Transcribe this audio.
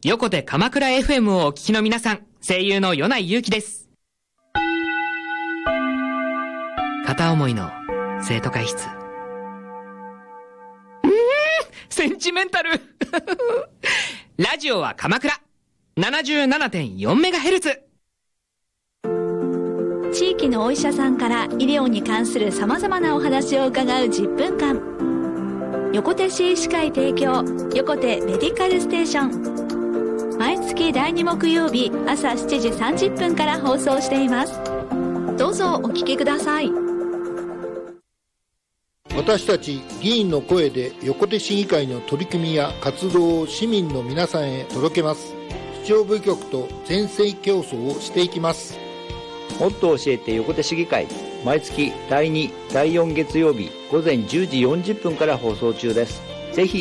横手鎌倉 FM をお聞きの皆さん、声優の米内祐樹です。片思いの生徒会室。センチメンタルラジオは鎌倉 77.4MHz。 地域のお医者さんから医療に関するさまざまなお話を伺う10分間、横手市医師会提供横手メディカルステーション、毎月第2木曜日朝7時30分から放送しています。どうぞお聞きください。 私たち議員の声で横手市議会の取り組みや活動を市民の皆さんへ届けます。視聴部局と全盛競争をしていきます。 もっと教えて横手市議会、毎月第2、第4月曜日午前10時40分から放送中です。ぜひ